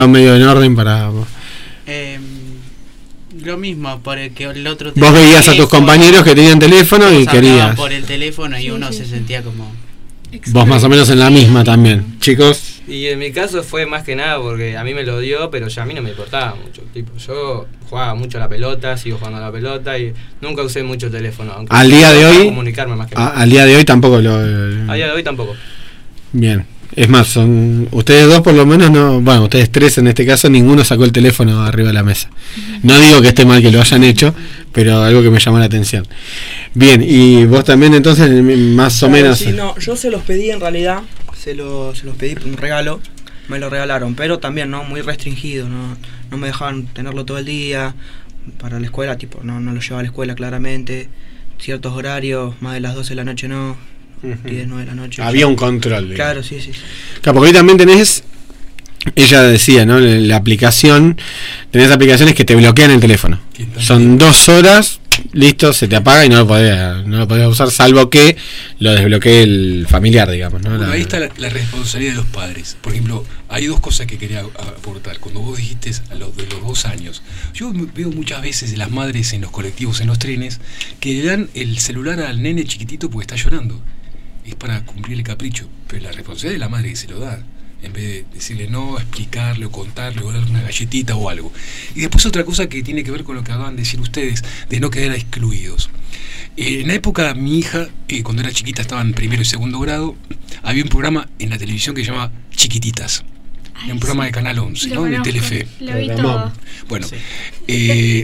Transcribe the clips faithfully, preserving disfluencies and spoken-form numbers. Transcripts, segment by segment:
medio en orden para... Eh, lo mismo, por el que el otro... Vos veías teléfono, a tus compañeros que tenían teléfono y querías... por el teléfono y sí, uno sí, se sí. sentía como... Vos más o menos en la misma también, chicos. Y en mi caso fue más que nada porque a mí me lo dio, pero ya a mí no me importaba mucho. Tipo, yo jugaba mucho a la pelota, sigo jugando a la pelota y nunca usé mucho el teléfono. Aunque al día de hoy, comunicarme más que a, al día de hoy tampoco lo. Al día de hoy tampoco. Bien. Es más, son ustedes dos por lo menos no, bueno, ustedes tres en este caso, ninguno sacó el teléfono arriba de la mesa. No digo que esté mal que lo hayan hecho, pero algo que me llamó la atención. Bien, y vos también entonces más o claro, menos... Sí, no, yo se los pedí en realidad, se, lo, se los pedí por un regalo, me lo regalaron, pero también no muy restringido, no, no me dejaban tenerlo todo el día, para la escuela, tipo, no, no lo llevaba a la escuela claramente, ciertos horarios, más de las doce de la noche no. diez, nueve de la noche. Había un control. Digamos. Claro, sí, sí. Claro, porque ahí también tenés, ella decía, ¿no? La aplicación, tenés aplicaciones que te bloquean el teléfono. Son dos horas, listo, se te apaga y no lo podés, no lo podés usar, salvo que lo desbloquee el familiar, digamos, ¿no? Bueno, la, ahí está la, la responsabilidad de los padres. Por ejemplo, hay dos cosas que quería aportar. Cuando vos dijiste a los de los dos años, yo veo muchas veces las madres en los colectivos, en los trenes, que le dan el celular al nene chiquitito porque está llorando. Es para cumplir el capricho, pero la responsabilidad de la madre que se lo da, en vez de decirle no, explicarle o contarle o darle una galletita o algo. Y después otra cosa que tiene que ver con lo que acaban de decir ustedes, de no quedar excluidos. Eh, en la época, mi hija, eh, cuando era chiquita, estaba en primero y segundo grado, había un programa en la televisión que se llama Chiquititas. Ay, un programa sí. de Canal once, ¿no? De Telefe. Lo vi todo. Bueno, sí. eh,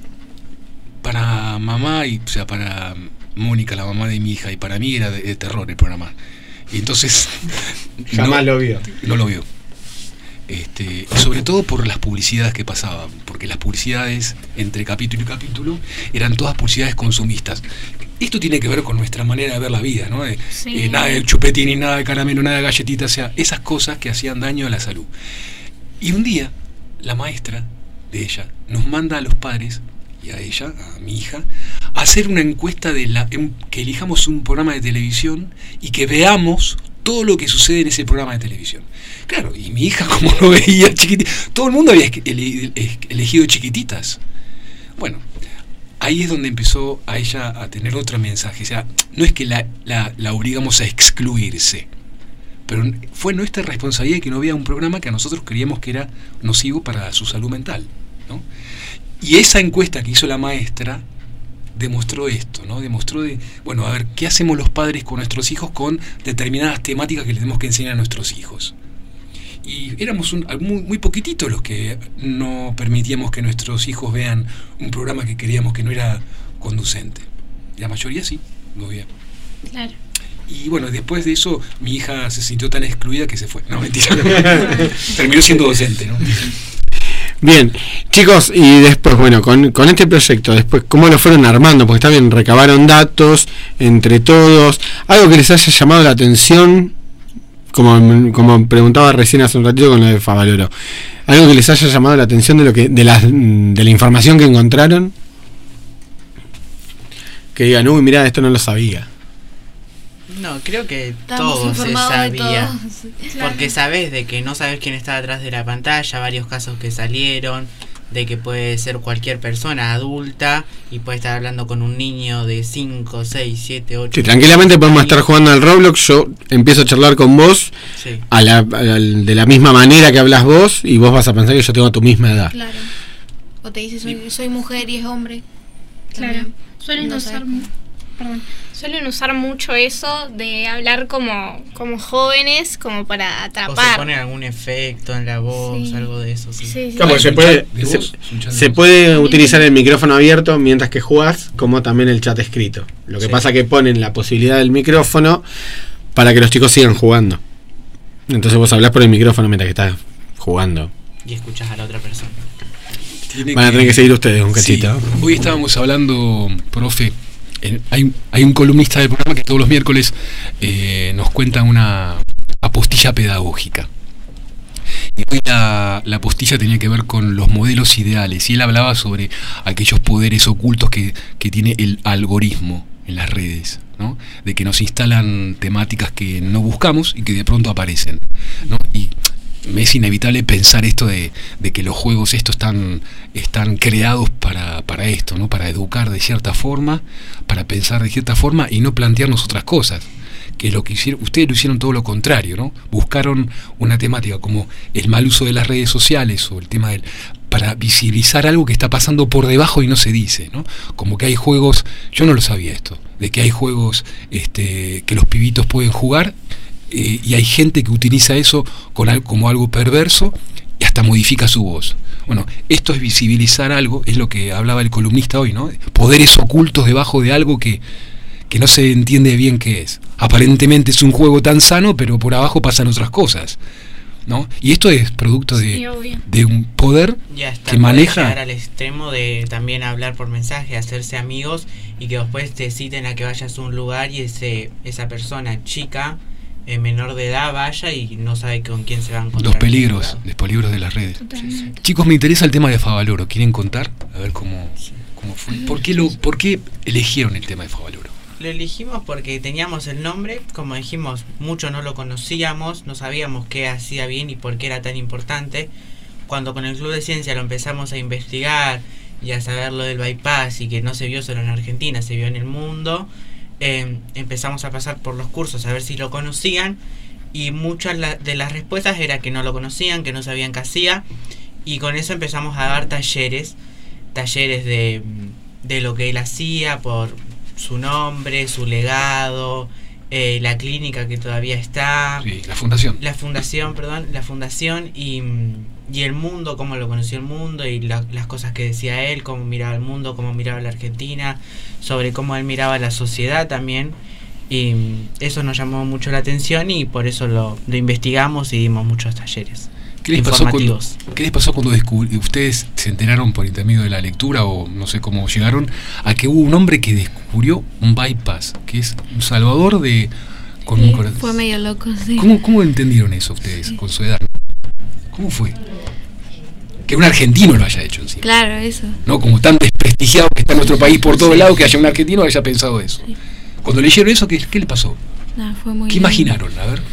para mamá, y, o sea, para... Mónica, la mamá de mi hija, y para mí era de, de terror el programa. Y entonces jamás no, lo vio. No lo vio. Este, sobre todo por las publicidades que pasaban, porque las publicidades entre capítulo y capítulo eran todas publicidades consumistas. Esto tiene que ver con nuestra manera de ver la vida, ¿no? De, sí. eh, nada de chupetín, ni nada de caramelo, nada de galletita, o sea, esas cosas que hacían daño a la salud. Y un día, la maestra de ella nos manda a los padres y a ella, a mi hija, a hacer una encuesta de la, en, que elijamos un programa de televisión y que veamos todo lo que sucede en ese programa de televisión. Claro, y mi hija, como no veía Chiquititas, todo el mundo había ele, elegido Chiquititas. Bueno, ahí es donde empezó a ella a tener otro mensaje. O sea, no es que la, la, la obligamos a excluirse, pero fue nuestra responsabilidad que no vea un programa que a nosotros creíamos que era nocivo para su salud mental, ¿no? Y esa encuesta que hizo la maestra demostró esto, ¿no? Demostró de, bueno, a ver, ¿qué hacemos los padres con nuestros hijos con determinadas temáticas que les tenemos que enseñar a nuestros hijos? Y éramos un, muy, muy poquititos los que no permitíamos que nuestros hijos vean un programa que creíamos que no era conducente. La mayoría sí, lo veía. Claro. Y bueno, después de eso, mi hija se sintió tan excluida que se fue. No, mentira. Terminó siendo docente, ¿no? Bien, chicos, y después, bueno, con, con este proyecto, después, ¿cómo lo fueron armando? Porque está bien, recabaron datos entre todos, algo que les haya llamado la atención, como, como preguntaba recién hace un ratito con lo de Favaloro, algo que les haya llamado la atención de lo que de la, de la información que encontraron, que digan, uy, mirá, esto no lo sabía. No, creo que Estamos todo se sabía, claro. Porque sabés de que no sabés quién está detrás de la pantalla, varios casos que salieron, de que puede ser cualquier persona adulta y puede estar hablando con un niño de cinco, seis, siete, ocho. Sí, tranquilamente podemos estar jugando al Roblox, yo empiezo a charlar con vos sí. a la, a la, de la misma manera que hablas vos y vos vas a pensar que yo tengo tu misma edad. Claro. O te dice soy, soy mujer y es hombre. Claro. Suelen no usar... sé. Perdón. Suelen usar mucho eso de hablar como, como jóvenes, como para atrapar. O se pone algún efecto en la voz, sí. algo de eso. Sí. Sí, sí. Claro, se puede, se, se puede utilizar el micrófono abierto mientras que jugás, como también el chat escrito. Lo que sí. pasa que ponen la posibilidad del micrófono para que los chicos sigan jugando. Entonces vos hablás por el micrófono mientras que estás jugando. Y escuchás a la otra persona. Tiene Van a tener que seguir ustedes un cachito. Sí. Hoy estábamos hablando, profe. Hay, hay un columnista del programa que todos los miércoles eh, nos cuenta una apostilla pedagógica. Y hoy la, la apostilla tenía que ver con los modelos ideales. Y él hablaba sobre aquellos poderes ocultos que, que tiene el algoritmo en las redes, ¿no? De que nos instalan temáticas que no buscamos y que de pronto aparecen, ¿no? Y me es inevitable pensar esto de, de que los juegos estos están, están creados para, para esto, ¿no? Para educar de cierta forma, para pensar de cierta forma y no plantearnos otras cosas. Que lo que hicieron, ustedes lo hicieron todo lo contrario, ¿no? Buscaron una temática como el mal uso de las redes sociales o el tema del, para visibilizar algo que está pasando por debajo y no se dice, ¿no? Como que hay juegos, yo no lo sabía esto, de que hay juegos este, que los pibitos pueden jugar eh, y hay gente que utiliza eso con algo, como algo perverso y hasta modifica su voz. Bueno, esto es visibilizar algo, es lo que hablaba el columnista hoy, ¿no? Poderes ocultos debajo de algo que que no se entiende bien qué es. Aparentemente es un juego tan sano, pero por abajo pasan otras cosas, ¿no? Y esto es producto de, sí, de un poder ya está, que maneja... llegar al extremo de también hablar por mensaje, hacerse amigos y que después te citen a que vayas a un lugar y ese esa persona chica, eh, menor de edad, vaya y no sabe con quién se va a encontrar. Los peligros, los peligros de las redes. Totalmente. Chicos, me interesa el tema de Favaloro. ¿Quieren contar? A ver cómo, cómo fue. ¿Por qué, lo, ¿Por qué eligieron el tema de Favaloro? Lo elegimos porque teníamos el nombre, como dijimos, mucho no lo conocíamos, no sabíamos qué hacía bien y por qué era tan importante. Cuando con el Club de Ciencia lo empezamos a investigar y a saber lo del bypass y que no se vio solo en Argentina, se vio en el mundo, eh, empezamos a pasar por los cursos a ver si lo conocían y muchas de las respuestas era que no lo conocían, que no sabían qué hacía y con eso empezamos a dar talleres, talleres de, de lo que él hacía, por su nombre, su legado, eh, la clínica que todavía está, sí, la fundación, la fundación, perdón, la fundación y, y el mundo, cómo lo conoció el mundo y la, las cosas que decía él, cómo miraba el mundo, cómo miraba la Argentina, sobre cómo él miraba la sociedad también y eso nos llamó mucho la atención y por eso lo, lo investigamos y dimos muchos talleres. ¿Qué les, pasó cuando, ¿Qué les pasó cuando descubrí, ustedes se enteraron por intermedio de la lectura o no sé cómo llegaron a que hubo un hombre que descubrió un bypass, que es un salvador de... Con sí, un corazón? Fue medio loco, sí. ¿Cómo, ¿Cómo entendieron eso ustedes sí. con su edad? ¿Cómo fue? Que un argentino lo haya hecho encima. Claro, eso. No, como tan desprestigiado que está en nuestro país por todos sí. lados, que haya un argentino que haya pensado eso. Sí. Cuando leyeron eso, ¿qué, qué le pasó? No, fue muy ¿Qué lindo. imaginaron? A ver.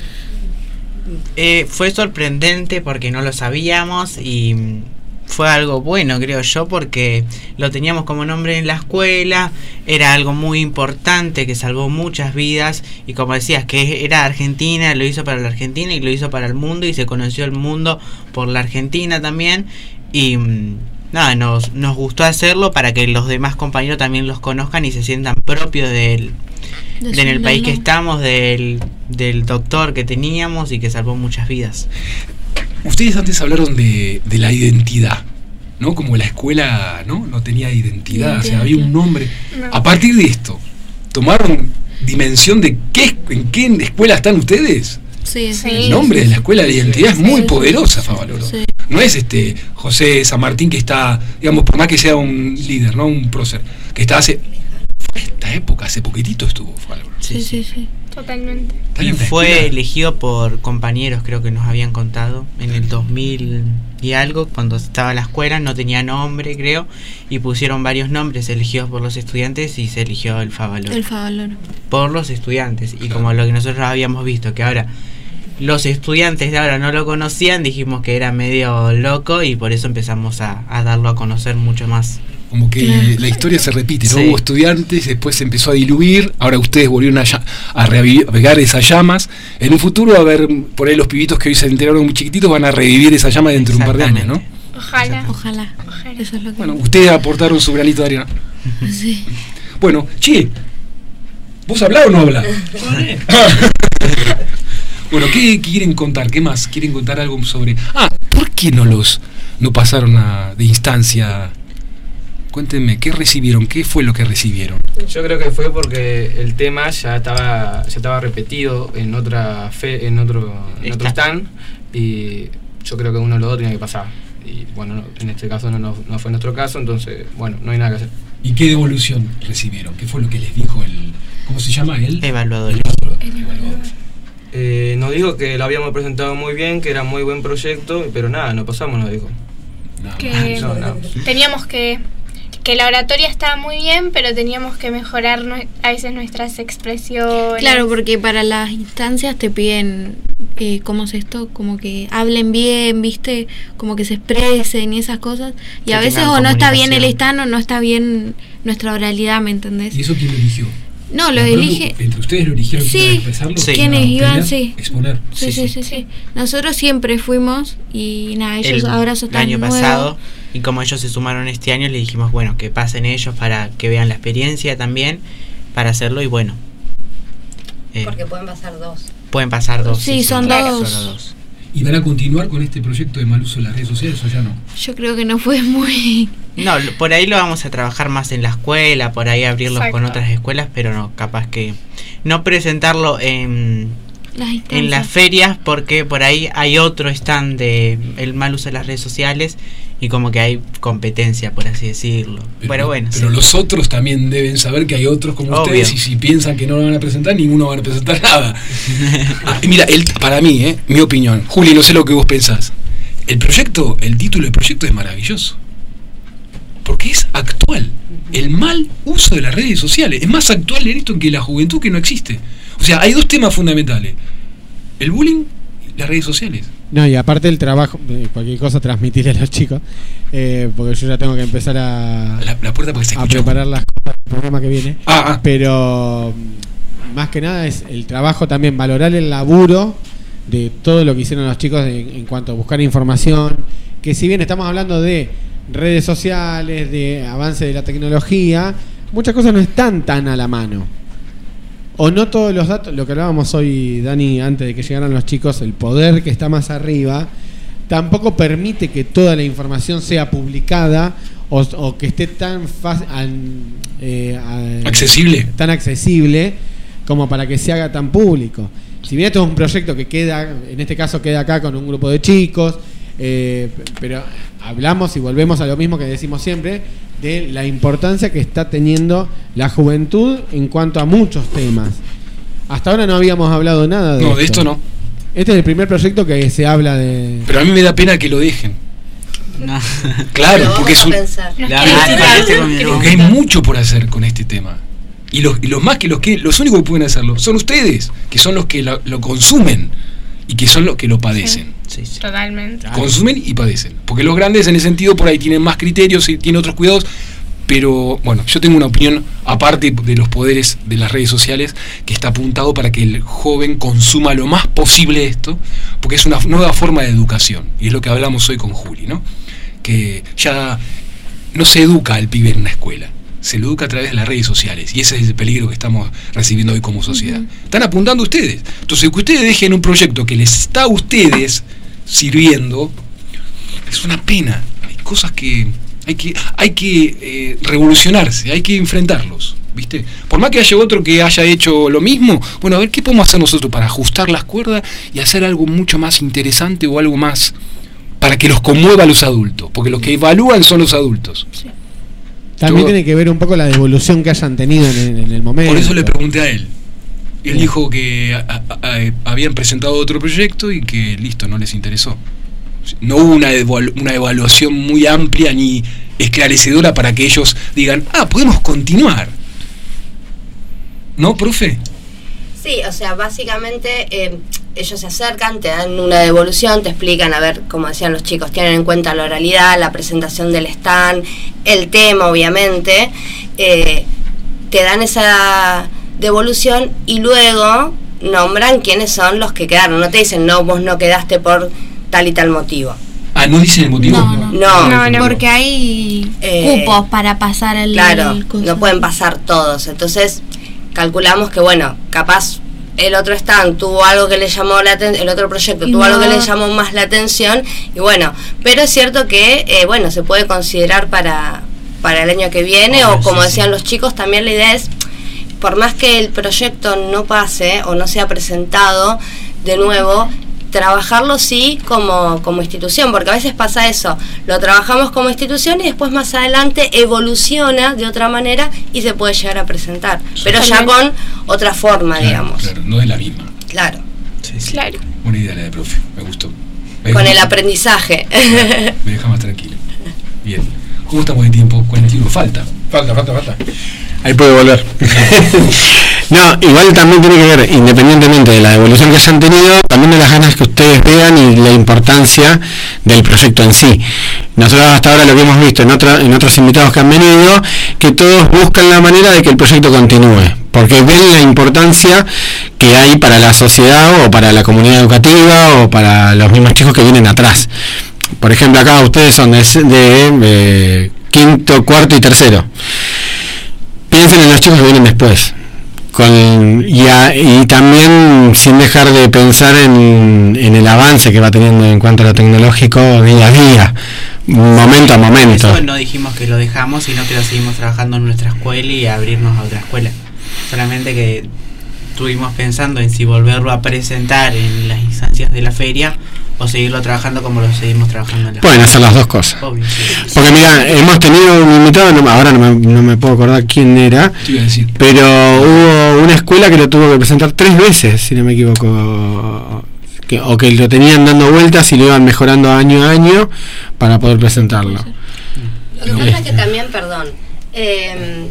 Eh, fue sorprendente porque no lo sabíamos y fue algo bueno, creo yo, porque lo teníamos como nombre en la escuela, era algo muy importante que salvó muchas vidas y como decías, que era Argentina, lo hizo para la Argentina y lo hizo para el mundo y se conoció el mundo por la Argentina también y nada, nos, nos gustó hacerlo para que los demás compañeros también los conozcan y se sientan propios del... De en el país que estamos, del, del doctor que teníamos y que salvó muchas vidas. Ustedes antes hablaron de, de la identidad, ¿no? Como la escuela no, no tenía identidad, o sea, había un nombre. No. A partir de esto, ¿tomaron dimensión de qué, en qué escuela están ustedes? Sí, sí. El nombre sí, de la escuela de identidad sí, es muy sí, poderosa, Favaloro. Sí. No es este José San Martín que está, digamos, por más que sea un líder, ¿no? Un prócer, que está hace... esta época, hace poquitito estuvo Favaloro. Sí, sí, sí. Totalmente. Y fue elegido por compañeros, creo que nos habían contado, en el dos mil y algo, cuando estaba en la escuela, no tenía nombre, creo, y pusieron varios nombres elegidos por los estudiantes y se eligió el Favaloro. El Favaloro. Por los estudiantes, y como lo que nosotros habíamos visto, que ahora los estudiantes de ahora no lo conocían, dijimos que era medio loco y por eso empezamos a, a darlo a conocer mucho más. Como que claro. La historia se repite, ¿no? Sí. Hubo estudiantes, después se empezó a diluir, ahora ustedes volvieron a, a reavivar esas llamas. En un futuro, a ver, por ahí los pibitos que hoy se enteraron muy chiquititos van a revivir esa llama dentro de un par de años, ¿no? Ojalá. Ojalá. Ojalá. Eso es lo que bueno, ustedes aportaron su granito de arena. Sí. Bueno, che, ¿vos hablás o no hablás? Bueno, ¿qué quieren contar? ¿Qué más? ¿Quieren contar algo sobre...? Ah, ¿por qué no los no pasaron a, de instancia? Cuéntenme, ¿qué recibieron? ¿Qué fue lo que recibieron? Yo creo que fue porque el tema ya estaba ya estaba repetido en otra fe, en otro en otro stand y yo creo que uno de los dos tenía que pasar. Y bueno, no, en este caso no, no, no fue nuestro caso, entonces, bueno, no hay nada que hacer. ¿Y qué devolución recibieron? ¿Qué fue lo que les dijo el... ¿Cómo se llama él? Evaluador. El evaluador. El evaluador. Eh, nos dijo que lo habíamos presentado muy bien, que era muy buen proyecto, pero nada, no pasamos, nos dijo. No, que no, no. teníamos que que la oratoria estaba muy bien, pero teníamos que mejorar nue- a veces nuestras expresiones. Claro, porque para las instancias te piden, eh, ¿cómo es esto? Como que hablen bien, ¿viste? Como que se expresen y esas cosas. Y Que a veces tengan o no está bien el comunicación. stand o no está bien nuestra oralidad, ¿me entendés? ¿Y eso quién lo eligió? No, lo ¿Acuerdo? elige... ¿Entre ustedes lo eligieron Sí. para expresarlo? Sí. ¿Quiénes Para iban? obtener, Sí. exponer. Sí, sí, sí, sí. Nosotros siempre fuimos y nada, ellos el, ahora son el tan año nuevos. pasado, y como ellos se sumaron este año, le dijimos, bueno, que pasen ellos para que vean la experiencia también, para hacerlo, y bueno. eh, Porque pueden pasar dos. pueden pasar dos. Sí, son solo- dos. solo dos. ¿Y van a continuar con este proyecto de mal uso de las redes sociales o ya no? Yo creo que no fue muy... No, lo- por ahí lo vamos a trabajar más en la escuela, por ahí abrirlos Exacto. con otras escuelas, pero no, capaz que no presentarlo en, Las en instancias. las ferias, porque por ahí hay otro stand de el mal uso de las redes sociales y como que hay competencia, por así decirlo. Pero, bueno, pero sí. los otros también deben saber que hay otros como Obvio. ustedes, y si piensan que no lo van a presentar, ninguno va a presentar nada. Ah, mira, el, para mí, eh, mi opinión, Juli, no sé lo que vos pensás. El proyecto, el título del proyecto es maravilloso. Porque es actual. El mal uso de las redes sociales. Es más actual en esto que la juventud, que no existe. O sea, hay dos temas fundamentales: el bullying y las redes sociales. No, y aparte el trabajo, eh, cualquier cosa transmitirle a los chicos, eh, porque yo ya tengo que empezar a, La, la puerta porque se a escucha. preparar las cosas del programa que viene. Ah, ah. Pero mm, más que nada es el trabajo también, valorar el laburo de todo lo que hicieron los chicos en, en cuanto a buscar información, que si bien estamos hablando de redes sociales, de avance de la tecnología, muchas cosas no están tan a la mano. O no todos los datos, lo que hablábamos hoy, Dani, antes de que llegaran los chicos, el poder que está más arriba, tampoco permite que toda la información sea publicada o, o que esté tan fácil, eh, a- Accesible. tan accesible como para que se haga tan público. Si bien esto es un proyecto que queda, en este caso queda acá con un grupo de chicos, eh, pero hablamos y volvemos a lo mismo que decimos siempre, de la importancia que está teniendo la juventud en cuanto a muchos temas. Hasta ahora no habíamos hablado nada de No, esto. de esto no. Este es el primer proyecto que se habla de... Pero a mí me da pena que lo dejen. No. Claro, Pero porque vamos es a un, pensar. Nos La- quieren ah, tirar. parece como- porque hay mucho por hacer con este tema. Y los, y los más que los que los únicos que pueden hacerlo son ustedes, que son los que lo, lo consumen y que son los que lo padecen. Sí, sí. Totalmente. Consumen y padecen. Porque los grandes en ese sentido por ahí tienen más criterios y tienen otros cuidados. Pero bueno, yo tengo una opinión aparte de los poderes de las redes sociales, que está apuntado para que el joven consuma lo más posible esto, porque es una nueva forma de educación. Y es lo que hablamos hoy con Juli, ¿no? Que ya no se educa al pibe en una escuela, se lo educa a través de las redes sociales. Y ese es el peligro que estamos recibiendo hoy como sociedad. Están apuntando ustedes. Entonces, que ustedes dejen un proyecto que les está a ustedes sirviendo, es una pena. Hay cosas que hay que, hay que eh, revolucionarse, hay que enfrentarlos, ¿viste? Por más que haya otro que haya hecho lo mismo, bueno, a ver qué podemos hacer nosotros para ajustar las cuerdas y hacer algo mucho más interesante o algo más para que los conmueva a los adultos, porque los que evalúan son los adultos. También Todo- tiene que ver un poco la devolución que hayan tenido en, en el momento. Por eso le pregunté a él. Él Bien. dijo que a- a- a- habían presentado otro proyecto y que listo, no les interesó. No hubo una, evalu- una evaluación muy amplia ni esclarecedora para que ellos digan, ah, podemos continuar. ¿No, profe? Sí, o sea, básicamente eh, ellos se acercan, te dan una devolución, te explican, a ver, como decían los chicos, tienen en cuenta la oralidad, la presentación del stand, el tema, obviamente, eh, te dan esa devolución y luego nombran quiénes son los que quedaron. No te dicen, no, vos no quedaste por tal y tal motivo. Ah, ¿no dicen el motivo? No, no. No, No, no. Porque hay Eh, cupos para pasar el... Claro, el coso. no pueden pasar todos. Entonces, calculamos que, bueno, capaz el otro stand tuvo algo que le llamó la atención, el otro proyecto Y tuvo algo no. que le llamó más la atención, y bueno, pero es cierto que, eh, bueno, se puede considerar para, para el año que viene, Obvio, o como sí, decían sí. los chicos, también la idea es, por más que el proyecto no pase o no sea presentado de nuevo, trabajarlo sí como, como institución, porque a veces pasa eso, lo trabajamos como institución y después más adelante evoluciona de otra manera y se puede llegar a presentar, pero ya con otra forma, Claro, digamos. claro, no es la misma. Claro, Sí, sí. Claro. Buena idea la de profe, me gustó. Me con deja el más- aprendizaje. Me deja más tranquilo. Bien. ¿Cómo estamos de tiempo? cuarenta y uno, falta. Falta, falta, falta. Ahí puede volver. No, igual también tiene que ver, independientemente de la evolución que hayan tenido, también de las ganas que ustedes vean y la importancia del proyecto en sí. Nosotros hasta ahora lo que hemos visto en, otra, en otros invitados que han venido, que todos buscan la manera de que el proyecto continúe, porque ven la importancia que hay para la sociedad o para la comunidad educativa o para los mismos chicos que vienen atrás. Por ejemplo, acá ustedes son de, de, de quinto, cuarto y tercero. Piensen en los chicos que vienen después. Con, y, a, y también sin dejar de pensar en, en el avance que va teniendo en cuanto a lo tecnológico día a día, momento a momento. Eso no dijimos que lo dejamos, sino que lo seguimos trabajando en nuestra escuela y abrirnos a otra escuela. Solamente que estuvimos pensando en si volverlo a presentar en las instancias de la feria o seguirlo trabajando como lo seguimos trabajando en la Pueden hacer las dos cosas. Obvio, sí. Porque mira, hemos tenido un invitado, no, ahora no me, no me puedo acordar quién era, Te iba a decir. pero hubo una escuela que lo tuvo que presentar tres veces, si no me equivoco, que, o que lo tenían dando vueltas y lo iban mejorando año a año para poder presentarlo. Lo que pasa es que también, perdón, eh,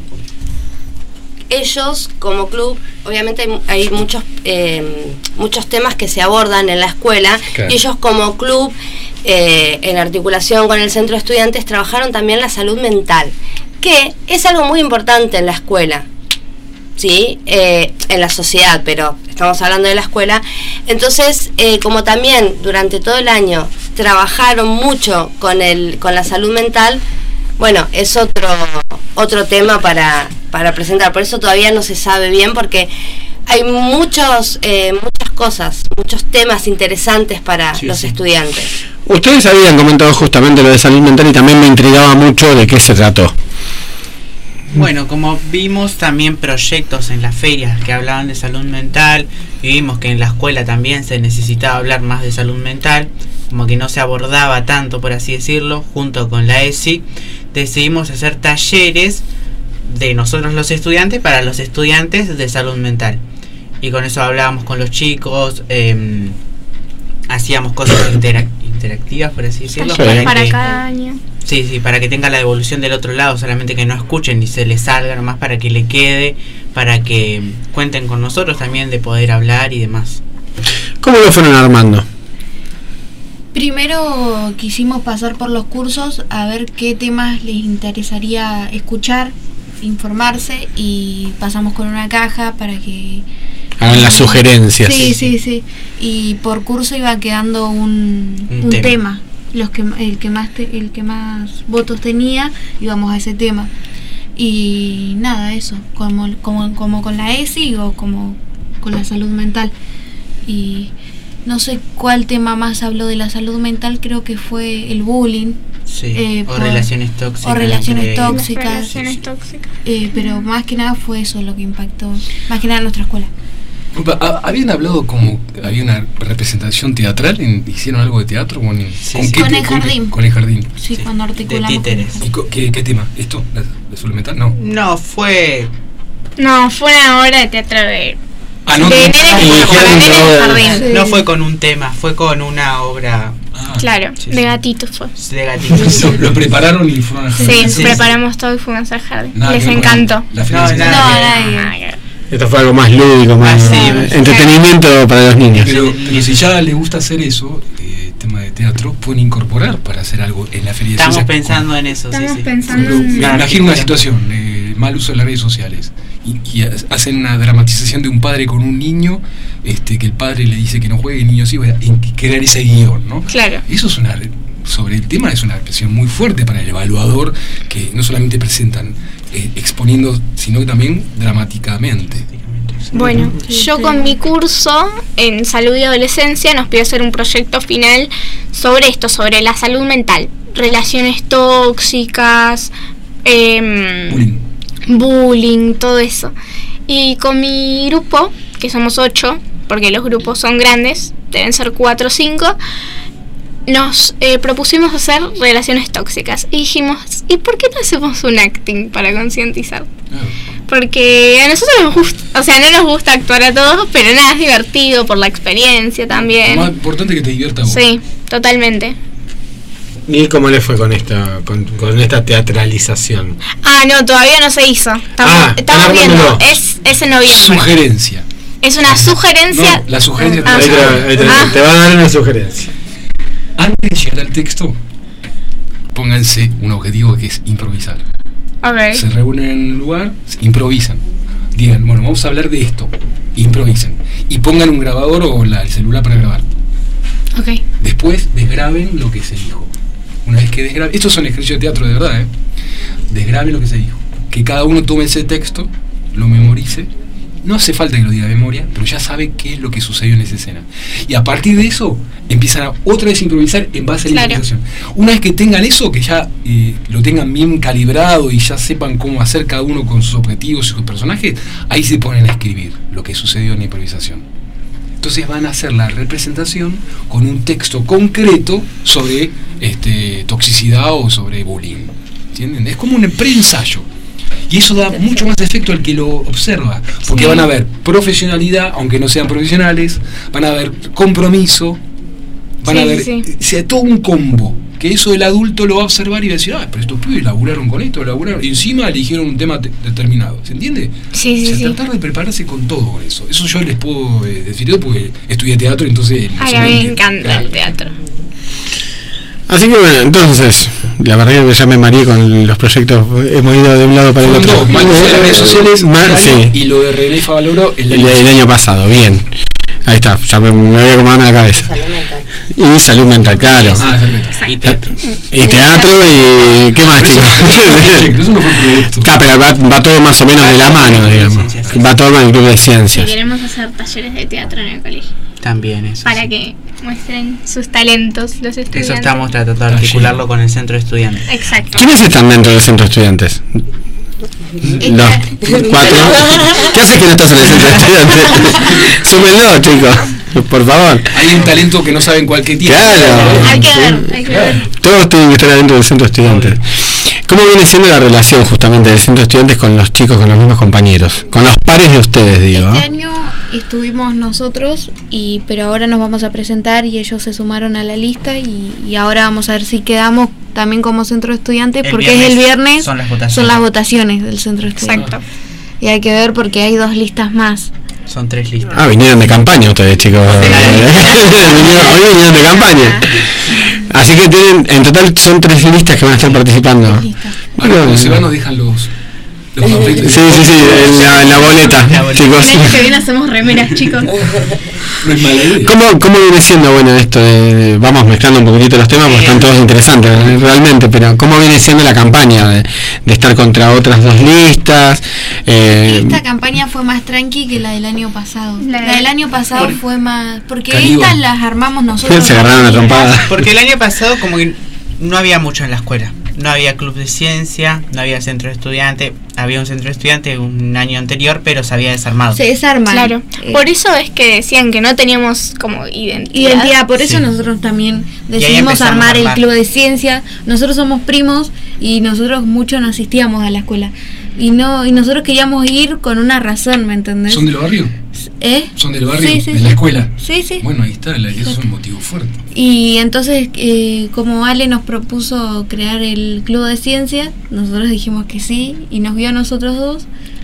ellos como club, obviamente hay, hay muchos eh, muchos temas que se abordan en la escuela, claro. Y ellos como club, eh, en articulación con el centro de estudiantes, trabajaron también la salud mental, que es algo muy importante en la escuela, ¿sí? Eh, en la sociedad, pero estamos hablando de la escuela. Entonces, eh, como también durante todo el año trabajaron mucho con el con la salud mental, bueno, es otro otro tema para, para presentar. Por eso todavía no se sabe bien, porque hay muchos eh, muchas cosas, muchos temas interesantes para sí, los sí. estudiantes. Ustedes habían comentado justamente lo de salud mental y también me intrigaba mucho de qué se trató. Bueno, como vimos también proyectos en las ferias que hablaban de salud mental, y vimos que en la escuela también se necesitaba hablar más de salud mental, como que no se abordaba tanto, por así decirlo, junto con la E S I, decidimos hacer talleres de nosotros los estudiantes para los estudiantes de salud mental. Y con eso hablábamos con los chicos, eh, hacíamos cosas interac interactivas, por así decirlo. Sí. Para, para que, cada año. Sí, sí, para que tenga la devolución del otro lado, solamente que no escuchen y se les salga nomás, para que le quede, para que cuenten con nosotros también de poder hablar y demás. ¿Cómo lo fueron armando? Primero quisimos pasar por los cursos a ver qué temas les interesaría escuchar, informarse, y pasamos con una caja para que hagan las sugerencias. Sí, sí, sí. Y por curso iba quedando un, un, un tema. tema. Los que el que más te, el que más votos tenía, íbamos a ese tema. Y nada, eso, como como como con la E S I o como con la salud mental. Y no sé cuál tema más habló de la salud mental, creo que fue el bullying. Sí, eh, o por, relaciones tóxicas. O relaciones tóxicas. Relaciones sí, tóxicas. Eh, pero más que nada fue eso lo que impactó, más que nada en nuestra escuela. ¿Habían hablado como había una representación teatral? En, ¿Hicieron algo de teatro? ¿Con, sí, ¿con, sí. qué, con el con, jardín? Con el jardín. Sí, sí. Cuando articulamos. De ¿Y co, qué, qué tema? ¿Esto? ¿De salud mental? No. No, fue... No, fue una obra de teatro de... Ah, no, de no, no, no, no fue con un tema, fue con una obra... Ah, claro, sí, de sí. gatitos fue. De gatitos. Lo, lo prepararon y fueron al jardín. Sí, sí, preparamos sí. todo y fuimos al jardín. Nada, les encantó. La no, nada, no, nadie. Esto fue algo más lúdico, más ah, sí, eh, entretenimiento sí. para los niños. Pero, pero si ya les gusta hacer eso, eh, tema de teatro, pueden incorporar para hacer algo en la feria de Estamos ciencias. pensando en eso, Estamos sí, sí. pensando Pero, en... Me imagino una situación, eh, mal uso de las redes sociales. Y, y hacen una dramatización de un padre con un niño, este que el padre le dice que no juegue, el niño sí, en crear ese guión, ¿no? Claro. Eso es una... sobre el tema es una presión muy fuerte para el evaluador, que no solamente presentan eh, exponiendo, sino que también dramáticamente. Bueno, yo con mi curso en salud y adolescencia nos pidió hacer un proyecto final sobre esto, sobre la salud mental, relaciones tóxicas, eh, bullying. bullying, todo eso. Y con mi grupo, que somos ocho, porque los grupos son grandes, deben ser cuatro o cinco, nos eh, propusimos hacer relaciones tóxicas y dijimos, ¿y por qué no hacemos un acting para concientizar? Oh. Porque a nosotros nos gusta, o sea, no nos gusta actuar a todos, pero nada, es divertido por la experiencia también. Lo más importante es que te divierta vos. Sí, totalmente. ¿Y cómo le fue con esta con, con esta teatralización? Ah, no, todavía no se hizo. Estamos, Ah, estamos están viendo. armándolo. Es, es en noviembre. Sugerencia. Es una sugerencia. No, la sugerencia Ah. Ahí te, ahí te- Ah. te va a dar una sugerencia. Antes de llegar al texto, pónganse un objetivo que es improvisar. Ok. Se reúnen en un lugar, improvisan. Digan, bueno, vamos a hablar de esto. Improvisen. Y pongan un grabador o la, el celular para grabar. Ok. Después desgraben lo que se dijo. Una vez que desgraben, estos son ejercicios de teatro de verdad, ¿eh? Desgraben lo que se dijo. Que cada uno tome ese texto, lo memorice. No hace falta que lo diga de memoria, pero ya sabe qué es lo que sucedió en esa escena. Y a partir de eso, empiezan a otra vez a improvisar en base a la Claro. improvisación. Una vez que tengan eso, que ya eh, lo tengan bien calibrado y ya sepan cómo hacer cada uno con sus objetivos y sus personajes, ahí se ponen a escribir lo que sucedió en la improvisación. Entonces van a hacer la representación con un texto concreto sobre este, toxicidad o sobre bullying. ¿Entienden? Es como un preensayo. Y eso da mucho más efecto al que lo observa, porque Sí. van a ver profesionalidad, aunque no sean profesionales, van a ver compromiso, van Sí, a ver, sí, sí. o sea, todo un combo, que eso el adulto lo va a observar y va a decir, ah, pero estos pibes laburaron con esto, laburaron, y encima eligieron un tema te- determinado, ¿se entiende? Sí, sí, O sea, sí. tratar de prepararse con todo con eso. Eso yo les puedo eh, decir yo porque estudié teatro, entonces... Ay, no a sé, mí me eh, encanta claro. el teatro. Así que bueno, entonces, la verdad que ya me mareé con los proyectos, hemos ido de un lado para el Fueron otro. dos, Mal de las redes sociales, Ma- este año, sí, y lo de René Favaloro el el, año el año pasado, bien. Ahí está, ya me, me voy acomodando la cabeza. Salud mental. Y salud mental, claro. Ah, perfecto. Y teatro. Y teatro y... ¿qué más, chicos? Eso no fue producto. Ah, pero va, va todo más o menos de la mano, digamos. Va todo en el club de Si ciencias. queremos hacer talleres de teatro en el colegio, También eso. para que muestren sus talentos los estudiantes. Eso estamos tratando de articularlo con el centro de estudiantes. Exacto. ¿Quiénes están dentro del centro de estudiantes? Los cuatro. ¿Qué haces que no estás en el centro de estudiantes? Súmenlo, chicos, por favor. Hay un talento que no saben cuál que tiene. Claro. Hay que ver, hay que ver. Todos tienen que estar adentro del centro de estudiantes. ¿Cómo viene siendo la relación justamente del centro de estudiantes con los chicos, con los mismos compañeros? Con los pares de ustedes, digo. Este año estuvimos nosotros, y pero ahora nos vamos a presentar y ellos se sumaron a la lista y, y ahora vamos a ver si quedamos también como centro de estudiantes, El porque es el viernes, son las votaciones. son las votaciones del centro de estudiantes. Exacto. Y hay que ver porque hay dos listas más. Son tres listas. Ah, vinieron de campaña ustedes, chicos. Vinieron- hoy vinieron de campaña. Así que tienen, en total son tres listas que van a estar participando. Tres listas. Ahora cuando se van nos dejan los, los Sí, panfletos. sí, sí, en la, en la boleta, La boleta. chicos. El año que viene hacemos remeras, chicos. No es mala idea. ¿Cómo, ¿Cómo viene siendo, bueno, esto de, de- vamos mezclando un poquitito los temas porque están todos interesantes eh, realmente, pero cómo viene siendo la campaña de, de estar contra otras dos listas? Eh, Esta campaña fue más tranqui que la del año pasado. La- La, del año pasado Por- fue más... Porque Caníbal. estas las armamos nosotros. se agarraron a trompada. Porque el año pasado como que no había mucho en la escuela. No había club de ciencia, no había centro de estudiante. Había un centro de estudiante un año anterior, pero se había desarmado. Se desarman. Claro. Eh, Por eso es que decían que no teníamos como identidad. Identidad, por eso Sí. nosotros también Y ahí decidimos empezamos armar a el armar. club de ciencia. Nosotros somos primos y nosotros mucho no asistíamos a la escuela. Y no y nosotros queríamos ir con una razón, ¿me entendés? ¿Son del barrio? ¿Eh? ¿Son del barrio? Sí, sí, ¿De sí. la escuela? Sí, sí. Bueno, ahí está, la- eso es un motivo fuerte. Y entonces, eh, como Ale nos propuso crear el club de ciencia, nosotros dijimos que sí y nos vio a nosotros dos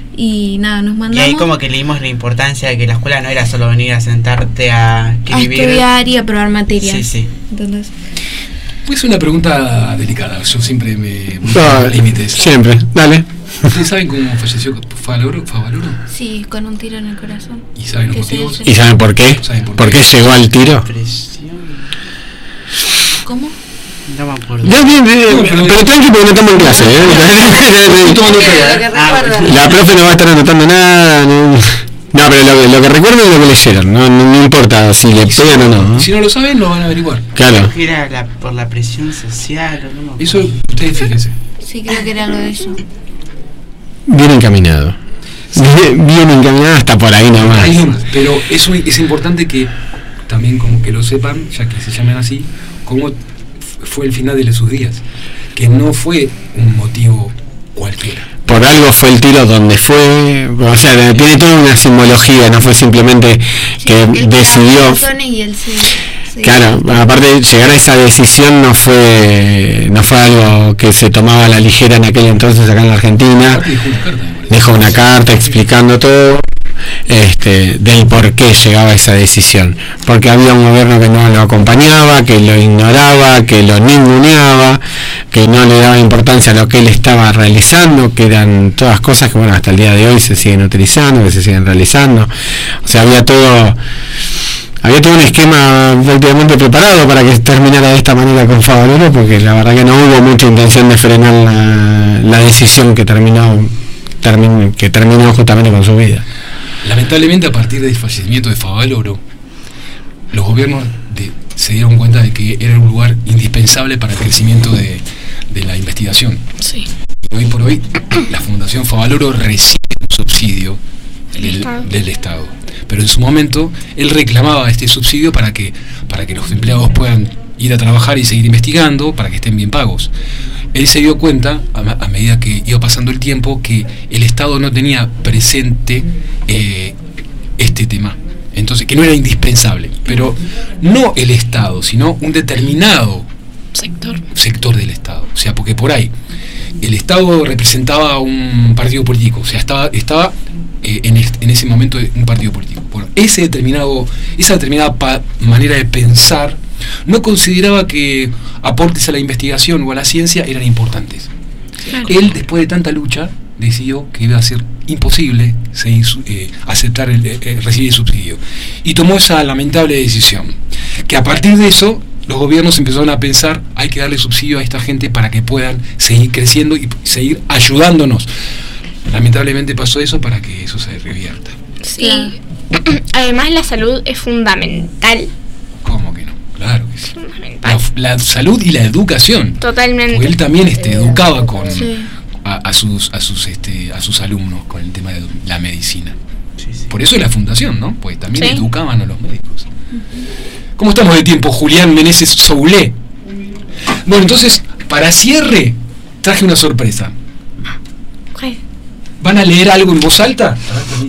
y nada, nos Y mandamos ahí como que leímos la importancia de que la escuela no era solo venir a sentarte a a escribir. estudiar y a probar materias. Sí, sí. Entonces, Pues una pregunta delicada, yo siempre me voy no, a los límites. siempre, dale. ¿Ustedes saben cómo falleció Favaloro? Favaloro? sí, con un tiro en el corazón. ¿Y saben los Que se- motivos? se- ¿Y saben por qué? ¿Saben por ¿Por qué? qué llegó al tiro? Presión. ¿Cómo? No me acuerdo. Ya, bien, bien, No, pero, pero- tranqui porque no estamos en clase. ¿eh? Lo que Ah, recuerdo. La profe no va a estar anotando nada. No, no, pero lo, que- lo que recuerdo es lo que leyeron. No, no, no importa si le Y si pegan o no. ¿no? Si no lo saben, lo van a averiguar. Claro. Que era la, por la presión social o no me acuerdo. Eso ustedes fíjense. Sí, creo que era algo de eso. Bien encaminado. Bien, bien encaminado hasta por ahí nomás. Hay unas, pero eso es importante que también como que lo sepan, ya que se llaman así, cómo f- fue el final de sus días. Que no fue un motivo cualquiera. Por algo fue el tiro donde fue. O sea, tiene toda una simbología, no fue simplemente que Sí, él decidió. pegaba razones y él se, Sí. Claro, aparte llegar a esa decisión no fue no fue algo que se tomaba a la ligera en aquel entonces acá en la Argentina. Dejó una carta explicando todo, este, del por qué llegaba a esa decisión, porque había un gobierno que no lo acompañaba, que lo ignoraba, que lo ninguneaba, que no le daba importancia a lo que él estaba realizando, que eran todas cosas que bueno hasta el día de hoy se siguen utilizando, que se siguen realizando. O sea, había todo había todo un esquema prácticamente preparado para que terminara de esta manera con Favaloro, porque la verdad que no hubo mucha intención de frenar la, la decisión que terminó termin, que terminó justamente con su vida. Lamentablemente, a partir del fallecimiento de Favaloro, los gobiernos de, se dieron cuenta de que era un lugar indispensable para el crecimiento de, de la investigación. Sí. Y hoy por hoy, la Fundación Favaloro recibe un subsidio del, del Estado. Pero en su momento, él reclamaba este subsidio para que, para que los empleados puedan ir a trabajar y seguir investigando, para que estén bien pagos. Él se dio cuenta, a, a medida que iba pasando el tiempo, que el Estado no tenía presente eh, este tema. Entonces, que no era indispensable. Pero no el Estado, sino un determinado sector, sector del Estado. O sea, porque por ahí el Estado representaba un partido político. O sea, estaba, estaba eh, en, este, en ese momento un partido político. Bueno, ese determinado, esa determinada pa- manera de pensar no consideraba que aportes a la investigación o a la ciencia eran importantes. Claro. Él, después de tanta lucha, decidió que iba a ser imposible seguir, eh, aceptar el, eh, recibir el subsidio, y tomó esa lamentable decisión, que a partir de eso los gobiernos empezaron a pensar: hay que darle subsidio a esta gente para que puedan seguir creciendo y seguir ayudándonos. Lamentablemente pasó eso para que eso se revierta. Sí. Además, la salud es fundamental. ¿Cómo que no? Claro que sí. La, la salud y la educación. Totalmente. Porque él también este, educaba con sí. a, a sus a sus este a sus alumnos con el tema de la medicina. Sí, sí. Por eso es la fundación, ¿no? Pues también sí. educaban a los médicos. ¿Cómo estamos de tiempo, Julián Meneses Soulé? Bueno, entonces, para cierre, traje una sorpresa. Okay. ¿Van a leer algo en voz alta?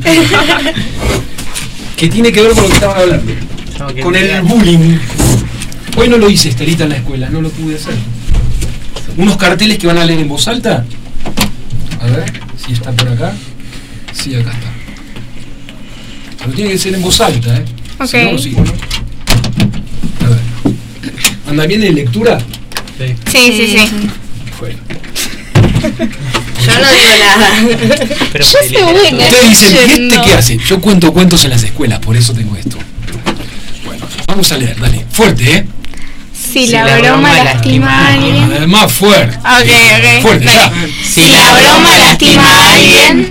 Que tiene que ver con lo que estaban hablando. No, con el bullying. Hoy no lo hice, Estelita, en la escuela, no lo pude hacer. Unos carteles que van a leer en voz alta. A ver, si está por acá. Sí, acá está. Pero tiene que ser en voz alta, ¿eh? Ok. Si no, no sigo, ¿no? A ver. ¿Anda bien de lectura? Sí, sí, sí. sí. Bueno. Yo no digo nada. Pero yo soy buena. Ustedes dicen, ¿y este qué hace? Yo cuento cuentos en las escuelas, por eso tengo esto. Bueno, vamos a leer, dale. Fuerte, ¿eh? Si, si la, la broma, broma lastima a alguien. Ah, más fuerte. Ok, ok. Fuerte, ya. Si, si la broma lastima a alguien,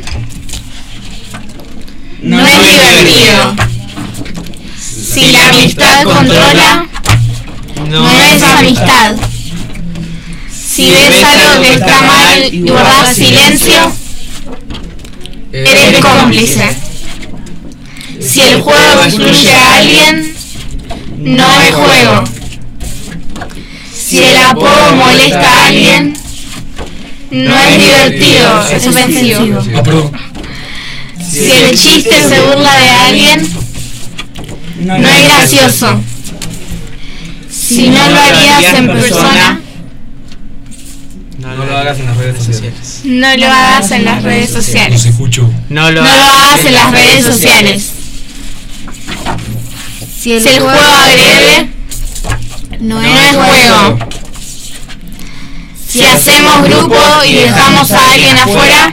no, no es divertido. Si la amistad controla, no, no es amistad. Si ves algo que está mal y guardas silencio, eres cómplice. Si el juego excluye a alguien, no es juego. Si el apodo molesta a alguien, no es divertido, es ofensivo. Ah, perdón. Si el chiste se burla de alguien, no es gracioso. Si no lo harías en persona, no lo hagas en las redes sociales. No lo hagas en las redes sociales. No se escuchó. No lo no hagas en las redes sociales. Si el, si el juego agrede, no, no es juego. Si hacemos grupo y dejamos a alguien afuera,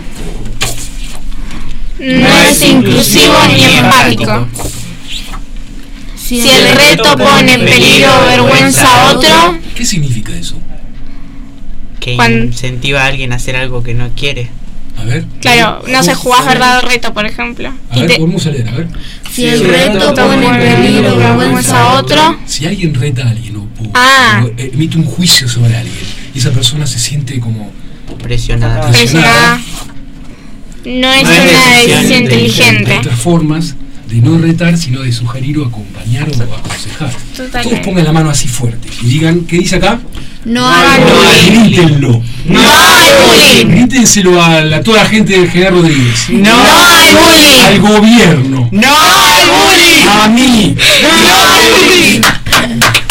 no es inclusivo ni empático. Si el reto pone en peligro o vergüenza a otro, ¿qué significa eso? Que incentiva a alguien a hacer algo que no quiere. A ver. Claro, no se jugás verdad o reto, por ejemplo. A ver, podemos leer, a ver. Si el reto pone en peligro o vergüenza a otro. Si alguien reta a alguien o, o, ah. o emite un juicio sobre alguien y esa persona se siente como presionada. Presionada. No es no una decisión, decisión inteligente. Hay otras formas de no retar, sino de sugerir o acompañar o aconsejar. Totalmente. Todos pongan la mano así fuerte y digan, ¿qué dice acá? No hay bullying. Grítenlo. No hay bullying. Grítenselo a, la, a toda la gente del General Rodríguez. No, no hay bullying. Al gobierno. No hay bullying. A mí. No hay bullying.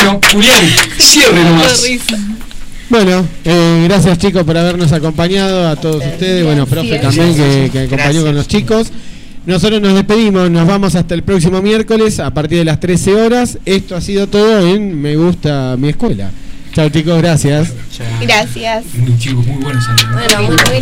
Bueno, Julián, cierre nomás. Bueno, eh, gracias chicos por habernos acompañado, a todos ustedes, bueno, profe también que, que acompañó gracias. Con los chicos. Nosotros nos despedimos, nos vamos hasta el próximo miércoles a partir de las trece horas. Esto ha sido todo en Me Gusta Mi Escuela. Chao chicos, gracias. Gracias. Muy chicos, muy buenos. Bueno, muy